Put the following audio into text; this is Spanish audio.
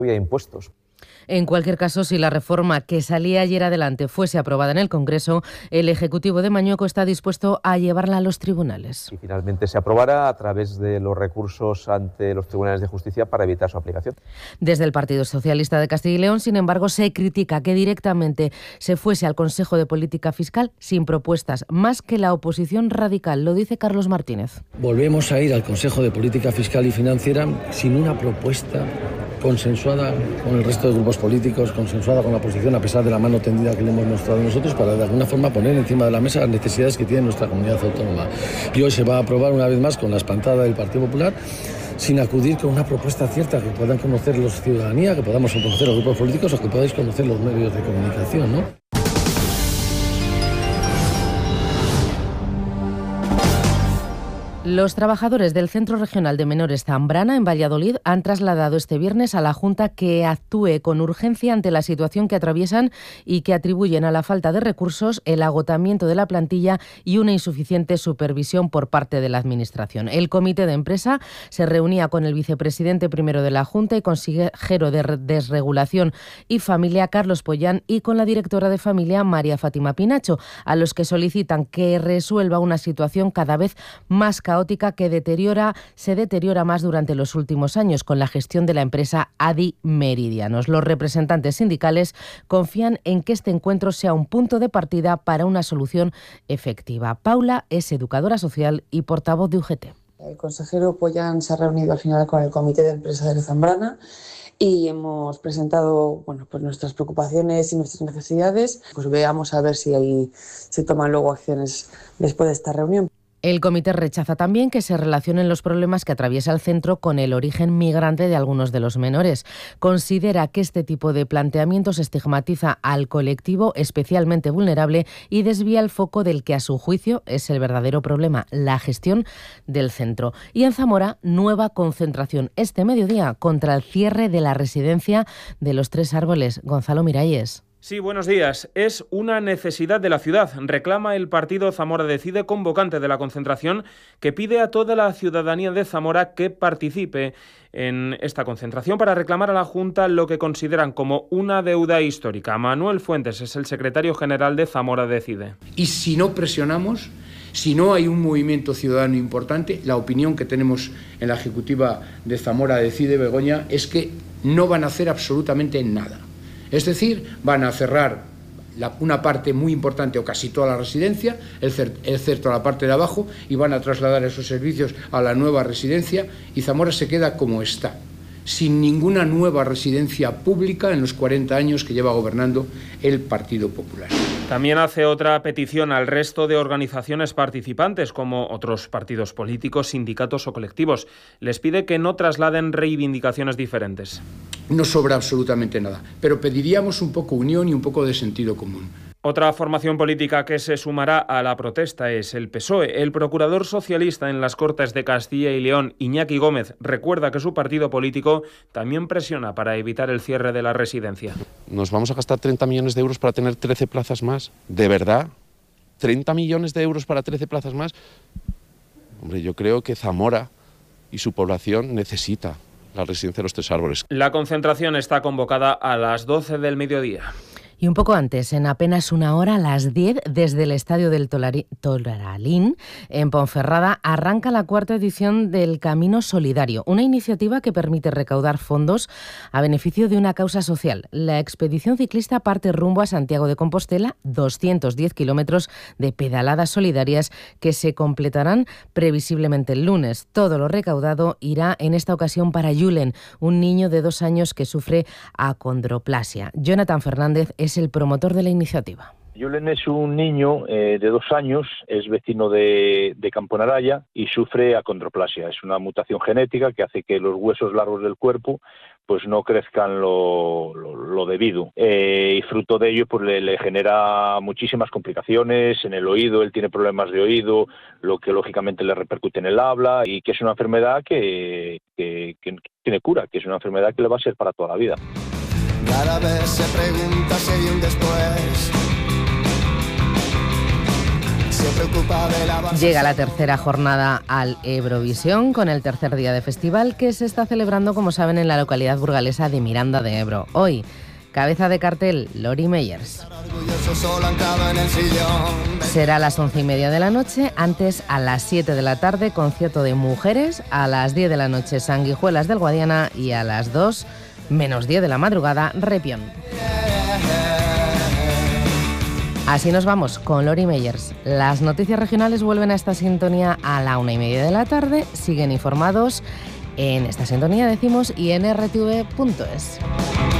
Había impuestos. En cualquier caso, si la reforma que salía ayer adelante fuese aprobada en el Congreso, el Ejecutivo de Mañueco está dispuesto a llevarla a los tribunales. Y finalmente se aprobará a través de los recursos ante los tribunales de justicia para evitar su aplicación. Desde el Partido Socialista de Castilla y León, sin embargo, se critica que directamente se fuese al Consejo de Política Fiscal sin propuestas, más que la oposición radical, lo dice Carlos Martínez. Volvemos a ir al Consejo de Política Fiscal y Financiera sin una propuesta consensuada con el resto de grupos políticos, consensuada con la oposición, a pesar de la mano tendida que le hemos mostrado nosotros, para de alguna forma poner encima de la mesa las necesidades que tiene nuestra comunidad autónoma. Y hoy se va a aprobar una vez más con la espantada del Partido Popular, sin acudir con una propuesta cierta que puedan conocer los ciudadanía, que podamos conocer los grupos políticos o que podáis conocer los medios de comunicación, ¿no? Los trabajadores del Centro Regional de Menores Zambrana, en Valladolid, han trasladado este viernes a la Junta que actúe con urgencia ante la situación que atraviesan y que atribuyen a la falta de recursos, el agotamiento de la plantilla y una insuficiente supervisión por parte de la Administración. El comité de empresa se reunía con el vicepresidente primero de la Junta y consejero de Desregulación y Familia, Carlos Pollán, y con la directora de Familia, María Fátima Pinacho, a los que solicitan que resuelva una situación cada vez más caótica que se deteriora más durante los últimos años con la gestión de la empresa ADI Meridianos. Los representantes sindicales confían en que este encuentro sea un punto de partida para una solución efectiva. Paula es educadora social y portavoz de UGT. El consejero Pollán se ha reunido al final con el comité de empresa de Zambrana y hemos presentado pues nuestras preocupaciones y nuestras necesidades. Pues veamos a ver si se toman luego acciones después de esta reunión. El comité rechaza también que se relacionen los problemas que atraviesa el centro con el origen migrante de algunos de los menores. Considera que este tipo de planteamientos estigmatiza al colectivo especialmente vulnerable y desvía el foco del que a su juicio es el verdadero problema, la gestión del centro. Y en Zamora, nueva concentración este mediodía contra el cierre de la residencia de los Tres Árboles. Gonzalo Miralles. Sí, buenos días. Es una necesidad de la ciudad. Reclama el partido Zamora Decide, convocante de la concentración, que pide a toda la ciudadanía de Zamora que participe en esta concentración para reclamar a la Junta lo que consideran como una deuda histórica. Manuel Fuentes es el secretario general de Zamora Decide. Y si no presionamos, si no hay un movimiento ciudadano importante, la opinión que tenemos en la ejecutiva de Zamora Decide, Begoña, es que no van a hacer absolutamente nada. Es decir, van a cerrar una parte muy importante o casi toda la residencia, el certo a la parte de abajo, y van a trasladar esos servicios a la nueva residencia, y Zamora se queda como está, sin ninguna nueva residencia pública en los 40 años que lleva gobernando el Partido Popular. También hace otra petición al resto de organizaciones participantes, como otros partidos políticos, sindicatos o colectivos. Les pide que no trasladen reivindicaciones diferentes. No sobra absolutamente nada, pero pediríamos un poco unión y un poco de sentido común. Otra formación política que se sumará a la protesta es el PSOE. El procurador socialista en las Cortes de Castilla y León, Iñaki Gómez, recuerda que su partido político también presiona para evitar el cierre de la residencia. ¿Nos vamos a gastar 30 millones de euros para tener 13 plazas más? ¿De verdad? ¿30 millones de euros para 13 plazas más? Hombre, yo creo que Zamora y su población necesita la residencia de los Tres Árboles. La concentración está convocada a las 12 del mediodía. Y un poco antes, en apenas una hora, a las 10, desde el Estadio del Toralín, en Ponferrada, arranca la cuarta edición del Camino Solidario, una iniciativa que permite recaudar fondos a beneficio de una causa social. La expedición ciclista parte rumbo a Santiago de Compostela, 210 kilómetros de pedaladas solidarias que se completarán previsiblemente el lunes. Todo lo recaudado irá en esta ocasión para Julen, un niño de 2 años que sufre acondroplasia. Jonathan Fernández es el promotor de la iniciativa. Julen es un niño de 2 años, es vecino de Camponaraya y sufre acondroplasia. Es una mutación genética que hace que los huesos largos del cuerpo pues no crezcan lo debido. Y fruto de ello pues le genera muchísimas complicaciones en el oído. Él tiene problemas de oído, lo que lógicamente le repercute en el habla, y que es una enfermedad que tiene cura, que es una enfermedad que le va a ser para toda la vida. Cada vez se pregunta si hay un después. se preocupa de la base. Llega la tercera jornada al Ebrovisión, con el tercer día de festival que se está celebrando, como saben, en la localidad burgalesa de Miranda de Ebro. Hoy, cabeza de cartel, Lori Meyers. Será a las 11:30 de la noche, antes a las 7 de la tarde concierto de mujeres, a las 10 de la noche Sanguijuelas del Guadiana y a las 2 menos 10 de la madrugada Repión. Así nos vamos con Lori Meyers. Las noticias regionales vuelven a esta sintonía a la 1:30 de la tarde. Siguen informados en esta sintonía, decimos, y en rtv.es.